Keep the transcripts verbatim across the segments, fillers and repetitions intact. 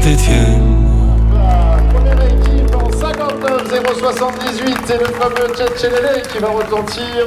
Saint-Étienne. La première équipe en cinquante-neuf zéro soixante-dix-huit, c'est le fameux Tchétchénélé qui va retentir.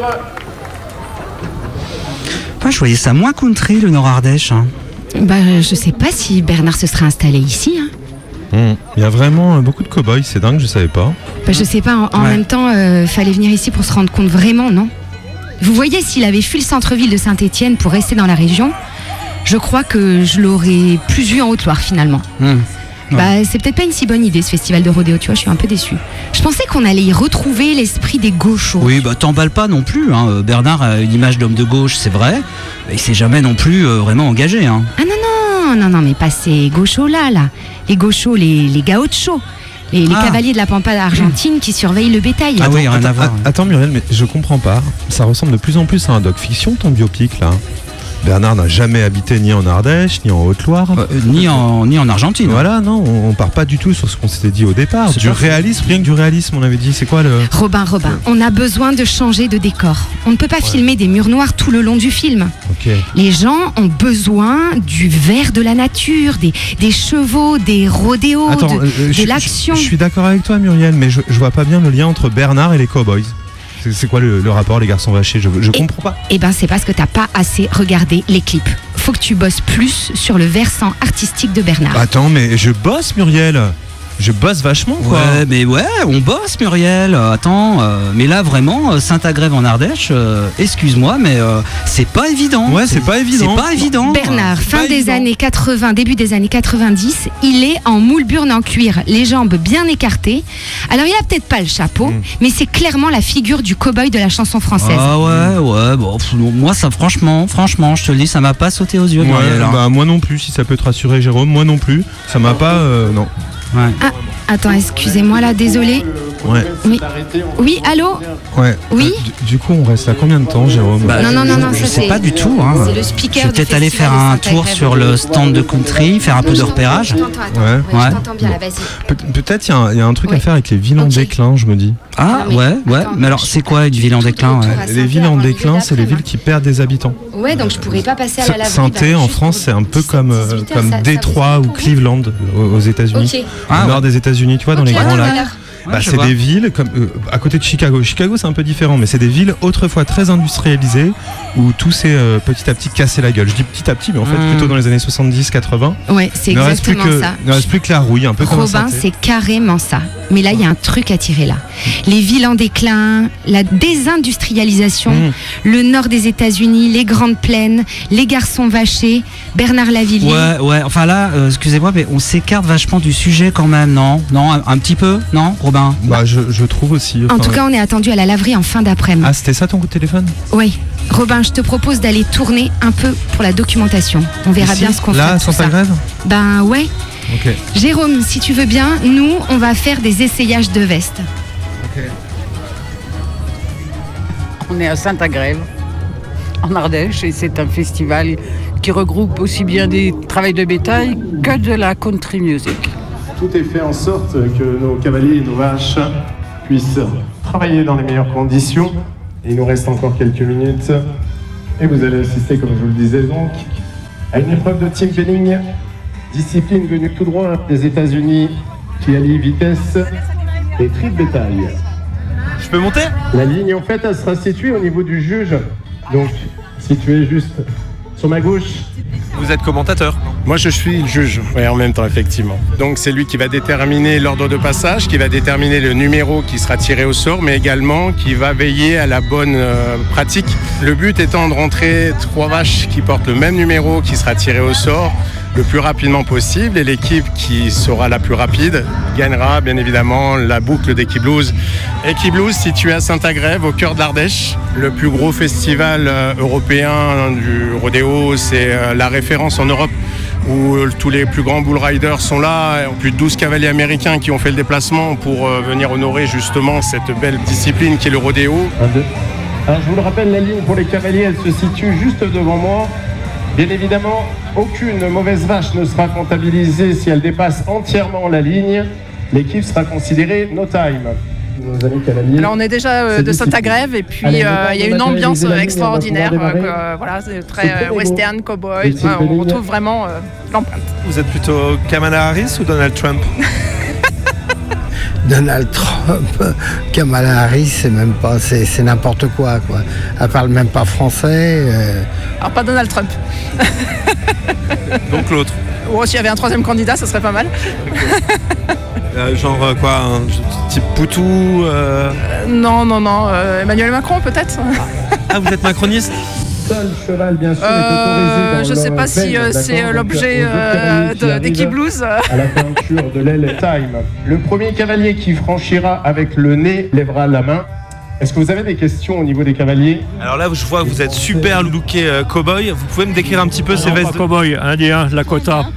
Moi, je voyais ça moins country, le Nord-Ardèche. Hein. Bah, je sais pas si Bernard se serait installé ici. Hein. Mmh. Il y a vraiment beaucoup de cow-boys, c'est dingue, je savais pas. Bah, je sais pas, en, en Ouais. même temps, euh, fallait venir ici pour se rendre compte vraiment, non? Vous voyez, s'il avait fui le centre-ville de Saint-Étienne pour rester dans la région, je crois que je l'aurais plus vu en Haute-Loire finalement. Mmh. Bah, c'est peut-être pas une si bonne idée ce festival de rodéo, tu vois, je suis un peu déçue. Je pensais qu'on allait y retrouver l'esprit des gauchos. Oui, bah t'emballes pas non plus. Hein. Bernard a une image d'homme de gauche, c'est vrai. Mais il s'est jamais non plus euh, vraiment engagé. Hein. Ah non, non, non, non, mais pas ces gauchos-là, là. Les gauchos, les, les gauchos. Les, les Ah. cavaliers de la Pampa argentine qui surveillent le bétail. Ah oui, rien à attends, voir. attends Muriel, mais je comprends pas. Ça ressemble de plus en plus à un doc-fiction, ton biopic là. Bernard n'a jamais habité ni en Ardèche, ni en Haute-Loire. Euh, ni, en, ni en Argentine. Voilà, non, on, on part pas du tout sur ce qu'on s'était dit au départ. C'est Du pas faux. réalisme, rien que du réalisme, on avait dit. C'est quoi le. Robin, Robin, on a besoin de changer de décor. On ne peut pas filmer des murs noirs tout le long du film. Ok. Les gens ont besoin du vert de la nature, des, des chevaux, des rodéos, Attends, de, euh, euh, de je, l'action. je- je suis d'accord avec toi, Muriel, mais je, je vois pas bien le lien entre Bernard et les cowboys. C'est, c'est quoi le, le rapport, les garçons vachés? Je, je Et- comprends pas. Eh ben, c'est parce que t'as pas assez regardé les clips. Faut que tu bosses plus sur le versant artistique de Bernard. Attends, mais je bosse, Muriel. Je bosse vachement, quoi. Ouais, mais ouais, on bosse, Muriel. Euh, attends, euh, mais là vraiment, euh, Saint-Agrève en Ardèche, euh, excuse-moi, mais euh, c'est pas évident. Ouais, c'est pas évident. C'est pas évident. Bernard, c'est fin pas des évident. années quatre-vingts, début des années quatre-vingt-dix, il est en moule burne en cuir, les jambes bien écartées. Alors il a peut-être pas le chapeau, Mm. mais c'est clairement la figure du cow-boy de la chanson française. Ah ouais, ouais, bon, pff, moi ça, franchement, franchement, je te le dis, ça m'a pas sauté aux yeux, Ouais, Muriel. hein. bah moi non plus, si ça peut te rassurer, Jérôme, moi non plus. Ça m'a pas. euh, non. Ouais. Ah, attends, excusez-moi là, désolé. Ouais. Oui. Oui, allô? Ouais. Oui. Euh, du, du coup, on reste là combien de temps, Jérôme? Bah, Non, non, non, non, je ça, sais c'est- pas du tout. Hein. c'est le speaker Je vais du peut-être aller festival faire un de tour Saint-Agrève. sur le stand de country, faire un peu de repérage. Je t'entends, attends. Ouais. Ouais, Ouais. je t'entends bien là, vas-y. Pe- peut-être il y, a un- il y a un truc Oui. à faire avec les villes en Ok. déclin, je me dis. Ah Non, mais ouais, ouais. attends, Mais alors, je- c'est quoi une ville en déclin ouais. autour à Les Saint-Thé villes en avant le déclin, milieu c'est les d'après, villes qui perdent des habitants. Ouais, donc je pourrais pas passer à la laverie. Saint-Thé bah, en juste France, pour c'est un peu dix-sept, comme, euh, dix-huit heures, comme ça- ça Détroit vous ou dit pour Cleveland aux, aux États-Unis. Ok. Ah, Au nord ouais. des États-Unis, tu vois, dans Ok, les grands ah, lacs. voilà. Ouais, Bah, je c'est vois. des villes comme euh, à côté de Chicago. Chicago, c'est un peu différent, mais c'est des villes autrefois très industrialisées où tout s'est euh, petit à petit cassé la gueule. Je dis petit à petit, mais en fait Mm. plutôt dans les années soixante-dix quatre-vingts. Ouais, c'est Il ne reste plus exactement que, ça. il ne reste plus que la rouille, un peu comme à Robin, Saint-Thé. c'est carrément ça. Mais là, il y a un truc à tirer là. Les villes en déclin, la désindustrialisation, Mm. le nord des États-Unis, les grandes plaines, les garçons vachés, Bernard Lavillier. Ouais, ouais, enfin là, euh, excusez-moi, mais on s'écarte vachement du sujet quand même, non? Non, un, un petit peu, non, Robin? Bah, je, je trouve aussi. En enfin, tout cas, on est attendu à la laverie en fin d'après-midi. Ah, c'était ça ton coup de téléphone? Oui. Robin, je te propose d'aller tourner un peu pour la documentation. On verra Ici, bien ce qu'on fait. Là, de à tout ça. Saint-Agrève? Ben ouais. Ok. Jérôme, si tu veux bien, nous, on va faire des essayages de vestes. On est à Saint-Agrève, en Ardèche, et c'est un festival qui regroupe aussi bien des travails de bétail que de la country music. Tout est fait en sorte que nos cavaliers et nos vaches puissent travailler dans les meilleures conditions. Il nous reste encore quelques minutes. Et vous allez assister, comme je vous le disais donc, à une épreuve de team penning, discipline venue tout droit des États-Unis, qui allie vitesse et tri de bétail. Je peux monter? La ligne, en fait, elle sera située au niveau du juge. Donc, située juste sur ma gauche. Vous êtes commentateur? Moi, je suis le juge, oui, en même temps, effectivement. Donc, c'est lui qui va déterminer l'ordre de passage, qui va déterminer le numéro qui sera tiré au sort, mais également qui va veiller à la bonne euh, pratique. Le but étant de rentrer trois vaches qui portent le même numéro qui sera tiré au sort le plus rapidement possible, et l'équipe qui sera la plus rapide gagnera bien évidemment la boucle d'Equiblues. Equiblues situé à Saint-Agrève, au cœur de l'Ardèche, le plus gros festival euh, européen du rodéo, c'est euh, la référence en Europe où euh, tous les plus grands bull riders sont là, plus de douze cavaliers américains qui ont fait le déplacement pour euh, venir honorer justement cette belle discipline qui est le rodéo. Un, deux. Alors, je vous le rappelle, la ligne pour les cavaliers, elle se situe juste devant moi. Bien évidemment, aucune mauvaise vache ne sera comptabilisée si elle dépasse entièrement la ligne. L'équipe sera considérée no time. nos amis cavaliers. Alors on est déjà euh, de Saint-Agrève et puis Allez, euh, il y a une ambiance les amis, extraordinaire. on va pouvoir euh, démarrer. que, voilà, c'est C'est très très euh, beau. western, cowboy. Petit Ouais, on Béligne. retrouve vraiment euh, l'empreinte. Vous êtes plutôt Kamala Harris ou Donald Trump? Donald Trump, Kamala Harris, c'est même pas, c'est, c'est n'importe quoi, quoi. Elle parle même pas français. euh. Alors pas Donald Trump. Donc l'autre. Ou s'il y avait un troisième candidat, ça serait pas mal. Euh, genre euh, quoi, un type Poutou euh... Euh, non, non, non. euh, Emmanuel Macron peut-être. Ah, vous êtes macroniste? Seul cheval, bien sûr, est Euh, autorisé je dans sais leur pas si veine, euh, c'est d'accord, euh, donc, l'objet aux autres euh, cavaliers qui de- arrivent d'Eki Blues. euh. à la peinture de l'aile Time. Le premier cavalier qui franchira avec le nez lèvera la main. Est-ce que vous avez des questions au niveau des cavaliers? Alors là, je vois que vous êtes super looké euh, cowboy. Vous pouvez me décrire un petit peu ces Non, vestes pas cow-boy, indien, Lakota.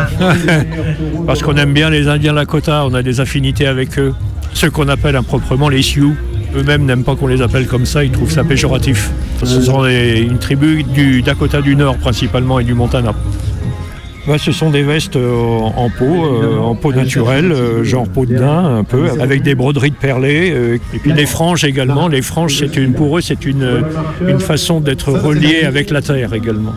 Parce qu'on aime bien les Indiens Lakota, on a des affinités avec eux. Ceux qu'on appelle improprement les Sioux. Eux-mêmes n'aiment pas qu'on les appelle comme ça, ils trouvent ça péjoratif. Ce sont des- une tribu du Dakota du Nord principalement et du Montana. Bah, ce sont des vestes euh, en peau, euh, en peau naturelle, euh, genre peau de daim un peu, avec des broderies de perlés, euh, et puis des franges également. Les franges, c'est une, pour eux, c'est une, une façon d'être relié avec la terre également.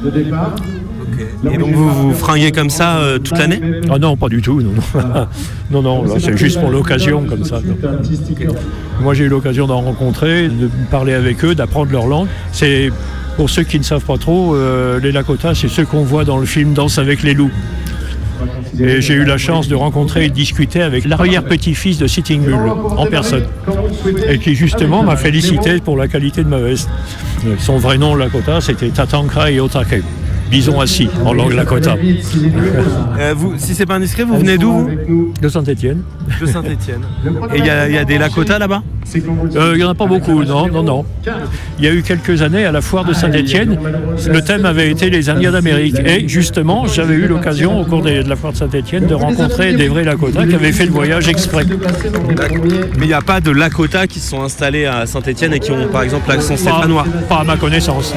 Et donc vous vous fringuez comme ça euh, toute l'année? Ah non, pas du tout, non, non, non, non, là, c'est juste pour l'occasion comme ça. non. Moi, j'ai eu l'occasion d'en rencontrer, de parler avec eux, d'apprendre leur langue. C'est, pour ceux qui ne savent pas trop, euh, les Lakota, c'est ceux qu'on voit dans le film Danse avec les loups. Et j'ai eu la chance de rencontrer et de discuter avec l'arrière-petit-fils de Sitting Bull en personne. Et qui justement m'a félicité pour la qualité de ma veste. Son vrai nom Lakota, c'était Tatanka Otake. Bison assis en langue Lakota. Euh, vous, si c'est pas indiscret, vous venez d'où vous? De Saint-Étienne. De Saint-Étienne. Et il y, a- il y a des Lakota là-bas? Euh, Il n'y en a pas beaucoup, non, non, non. Il y a eu quelques années à la foire de Saint-Étienne, le thème avait été les Indiens d'Amérique. Et justement, j'avais eu l'occasion au cours des- de la foire de Saint-Étienne de rencontrer des vrais Lakota qui avaient fait le voyage exprès. Mais il n'y a pas de Lakota qui se sont installés à Saint-Étienne et qui ont par exemple l'accent stéphanois? Pas à ma connaissance, non.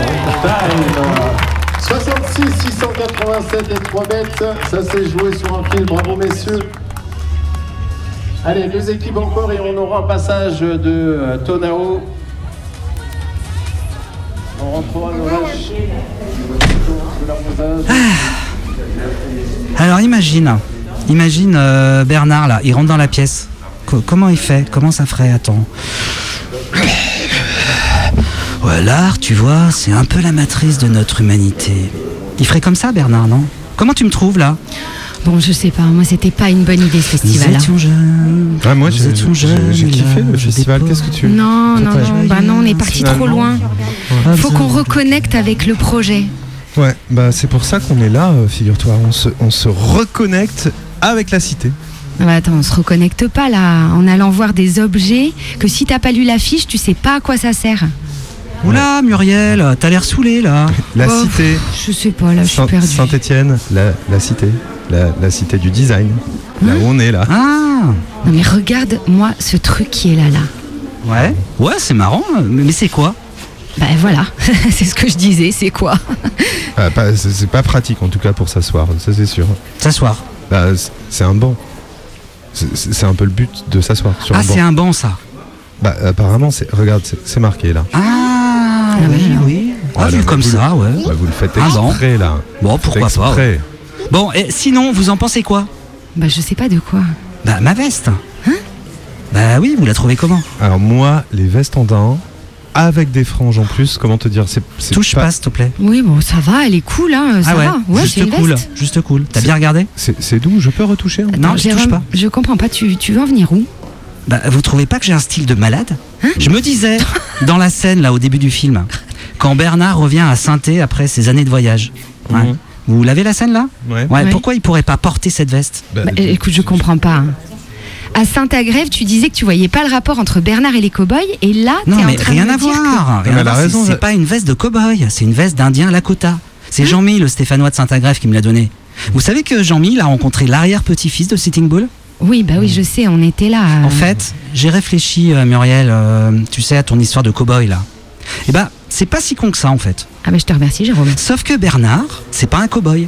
soixante-six six cent quatre-vingt-sept et trois bêtes, ça s'est joué sur un fil, bravo messieurs. Allez, deux équipes encore et on aura un passage de euh, Tonao. On rentrera dans la de l'arrosage. Alors imagine, imagine euh, Bernard là, il rentre dans la pièce. Co- comment il fait? Comment ça ferait? Attends. Ouais, l'art, tu vois, c'est un peu la matrice de notre humanité. Il ferait comme ça, Bernard, non? Comment tu me trouves là? Bon, je sais pas, moi c'était pas une bonne idée ce Nous festival. hein. étions jeunes. Ah, moi nous j'ai étions j'ai- jeunes, j'ai kiffé le l'âge festival, des qu'est-ce que tu... Non, non, Très non, bah non, on est parti trop finalement. loin. Faut qu'on reconnecte avec le projet. Ouais, bah c'est pour ça qu'on est là, euh, figure-toi. On se, on se reconnecte avec la cité. Ah bah attends, on se reconnecte pas là, en allant voir des objets que si t'as pas lu l'affiche, tu sais pas à quoi ça sert. Oula, Muriel, t'as l'air saoulé là. La Oh, cité, Je sais pas, là je suis perdue. Saint-Étienne, la, la cité, la, la cité du design. Là où on est là. Ah, Non mais regarde-moi ce truc qui est là là. ouais. Ouais, c'est marrant, mais mais c'est quoi? Bah voilà, c'est ce que je disais, c'est quoi? Ah, pas- c'est c'est pas pratique en tout cas pour s'asseoir, ça c'est sûr. S'asseoir. Bah, c'est- c'est un banc. C'est- C'est c'est un peu le but de s'asseoir sur Ah, un banc. c'est un banc ça. Bah apparemment, c'est, regarde, c'est, c'est marqué là. Ah, oui, oui. Ah, Voilà, vu comme vous le- ça, ouais. Bah, vous le faites Un banc. exprès là. Bon, pourquoi Faites pas. ouais. exprès. Bon, et sinon, vous en pensez quoi? Bah je sais pas de quoi. Bah, ma veste. Bah oui, vous la trouvez comment? Alors moi, les vestes en daim, avec des franges en plus, comment te dire, c'est, c'est Touche pas, s'il te plaît. Oui bon ça va, elle est cool hein, ça ah ouais, va. Ouais, c'est juste une cool, veste. juste cool. T'as C'est- bien regardé? C'est, c'est doux, je peux retoucher un peu. Non, je touche Jérôme, pas. je comprends pas, tu, tu veux en venir où? Bah, vous trouvez pas que j'ai un style de malade? Je me disais, dans la scène, là, au début du film, quand Bernard revient à Saint-Thé après ses années de voyage. Ouais. Mhm. Vous l'avez la scène, là? Ouais. Ouais, Ouais. pourquoi il pourrait pas porter cette veste? Bah, Bah, écoute, je comprends pas. hein. À Saint-Agrève, tu disais que tu voyais pas le rapport entre Bernard et les cow-boys, et là, t'es Non, en mais train rien de me à dire que- voir. mais Rien à elle a voir, raison, c'est- je- C'est pas une veste de cow-boy, c'est une veste d'Indien Lakota. C'est Jean-Mi, le Stéphanois de Saint-Agrève, qui me l'a donné. Vous savez que Jean-Mi, il a rencontré l'arrière-petit-fils de Sitting Bull? Oui, bah oui, je sais, on était là. euh. En fait, j'ai réfléchi, euh, Muriel, euh, tu sais, à ton histoire de cow-boy, là. Et bah, c'est pas si con que ça, en fait. Ah bah je te remercie, Jérôme. Sauf que Bernard, c'est pas un cow-boy.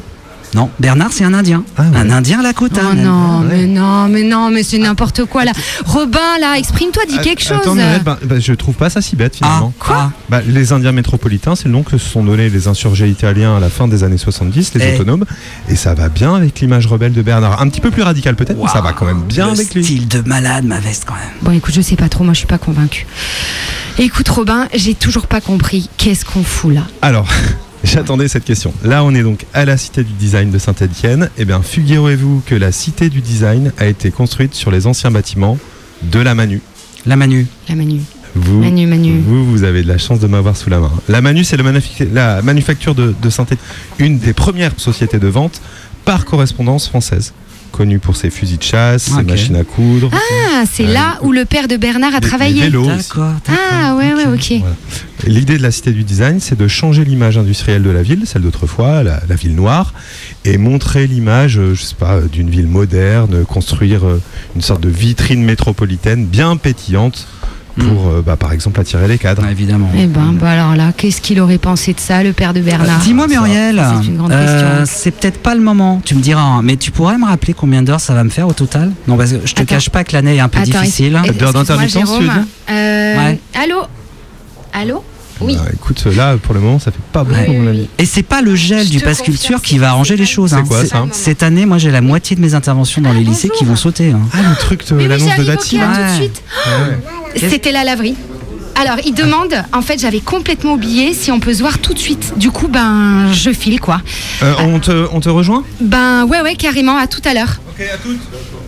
Non, Bernard, c'est un Indien. Ah ouais. Un Indien Lakota. Oh non, mais non, mais non, mais c'est n'importe quoi là. Robin, là, exprime-toi, dis quelque chose. Attends, Muriel, bah, bah, je trouve pas ça si bête finalement. Ah, quoi Bah, les Indiens métropolitains, c'est le nom que se sont donnés les insurgés italiens à la fin des années soixante-dix, les Eh. autonomes, et ça va bien avec l'image rebelle de Bernard. Un petit peu plus radical peut-être, mais ça va quand même bien Le avec lui. style de malade, ma veste quand même. Bon, écoute, je sais pas trop, moi je suis pas convaincue. Écoute, Robin, j'ai toujours pas compris. Qu'est-ce qu'on fout là? Alors, j'attendais cette question. Là, on est donc à la Cité du Design de Saint-Étienne. Eh bien, figurez-vous que la Cité du Design a été construite sur les anciens bâtiments de la Manu. La Manu. La Manu. Vous, Manu, Manu. vous, vous avez de la chance de m'avoir sous la main. La Manu, c'est le manufa- la manufacture de, de Saint-Étienne, une des premières sociétés de vente par correspondance française, connue pour ses fusils de chasse, Ok. ses machines à coudre. Ah, c'est Euh, là où le père de Bernard a les- travaillé. les vélos. D'accord, d'accord. Ah, ouais, ouais, ok. Voilà. Et l'idée de la Cité du Design, c'est de changer l'image industrielle de la ville, celle d'autrefois, la, la ville noire, et montrer l'image, euh, je sais pas, euh, d'une ville moderne, construire euh, une sorte de vitrine métropolitaine bien pétillante pour, euh, bah, par exemple, attirer les cadres. Ouais, évidemment. Eh ben, bah alors là, qu'est-ce qu'il aurait pensé de ça, le père de Bernard? Euh, Dis-moi Muriel, c'est une grande euh, question. c'est peut-être pas le moment, tu me diras, hein, mais tu pourrais me rappeler combien d'heures ça va me faire au total? Non, parce que je te Attends. cache pas que l'année est un peu Attends, difficile. est-ce- D'heures excuse-moi, d'intermittence, tu veux Jérôme. dire Euh, Ouais. Allô? Allô? Oui. Bah, écoute, là, pour le moment, ça fait pas beaucoup, Oui, mon oui, ami. oui. Et c'est pas le gel Je du te pass confirme, culture qui c'est- va arranger c'est les pas- choses. C'est hein. quoi, C'est- ça Cette année, moi j'ai la moitié de mes interventions dans les lycées qui vont sauter. hein. Ah, le truc, de Mais oui, l'annonce de j'arrive au Dati, cas, là. tout de Ouais. suite. Ouais. C'était la laverie. Alors, il demande, en fait, j'avais complètement oublié si on peut se voir tout de suite. Du coup, ben, je file, quoi. Euh, on, te, on te rejoint? Ben, ouais, ouais, carrément, à tout à l'heure. Ok, à toutes.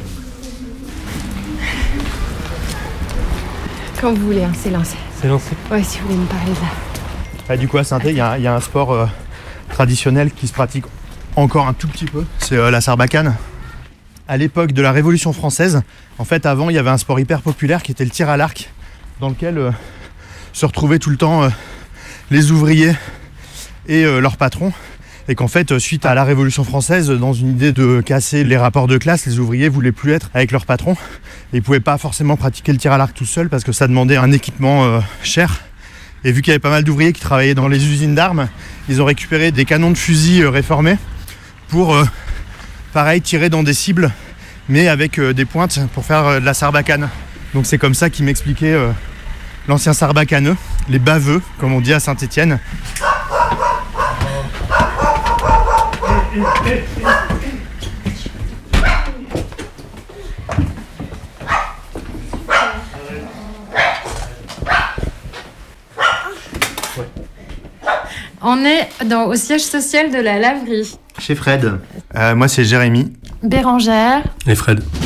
Quand vous voulez, hein, c'est lancé. C'est lancé. Ouais, si vous voulez me parler de là. Bah, du coup, à Saint-Étienne, il y a- il y, a un sport euh, traditionnel qui se pratique encore un tout petit peu. C'est euh, la sarbacane. À l'époque de la Révolution française, en fait, avant, il y avait un sport hyper populaire qui était le tir à l'arc, dans lequel euh, se retrouvaient tout le temps euh, les ouvriers et euh, leurs patrons. Et qu'en fait, suite à la Révolution française, dans une idée de casser les rapports de classe, les ouvriers voulaient plus être avec leurs patrons. Et ils pouvaient pas forcément pratiquer le tir à l'arc tout seul parce que ça demandait un équipement euh, cher. Et vu qu'il y avait pas mal d'ouvriers qui travaillaient dans les usines d'armes, ils ont récupéré des canons de fusil euh, réformés pour, euh, pareil, tirer dans des cibles, mais avec euh, des pointes pour faire euh, de la sarbacane. Donc c'est comme ça qu'il m'expliquait euh, l'ancien sarbacaneux, les baveux, comme on dit à Saint-Étienne. On est dans, au siège social de la laverie. Chez Fred. Euh, moi c'est Jérémy. Bérangère. Et Fred.